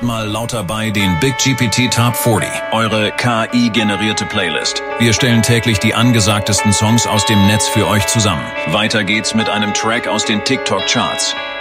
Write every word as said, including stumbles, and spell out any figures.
mal lauter bei den Big G P T Top vierzig, eure K I-generierte Playlist. Wir stellen täglich die angesagtesten Songs aus dem Netz für euch zusammen. Weiter geht's mit einem Track aus den TikTok-Charts.